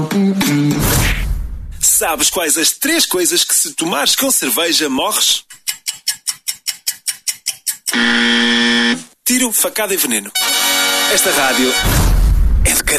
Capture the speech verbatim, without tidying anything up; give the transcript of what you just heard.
Sabes quais as três coisas que se tomares com cerveja morres? Tiro, facada e veneno. Esta rádio é de caralho.